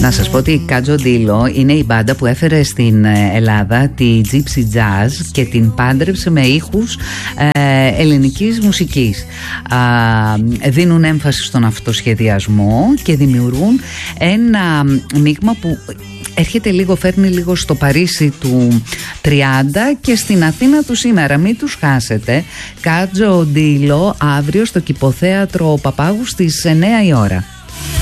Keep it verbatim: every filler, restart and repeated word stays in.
Να σας πω ότι η Κάτζο Ντίλο είναι η μπάντα που έφερε στην Ελλάδα τη Gypsy Jazz και την πάντρεψε με ήχους ε, ελληνικής μουσικής. Α, δίνουν έμφαση στον αυτοσχεδιασμό και δημιουργούν ένα μείγμα που έρχεται λίγο, φέρνει λίγο στο Παρίσι του τριάντα και στην Αθήνα του σήμερα. Μην τους χάσετε. Κάτζο Ντίλο αύριο στο Κηποθέατρο Παπάγου στις εννιά η ώρα.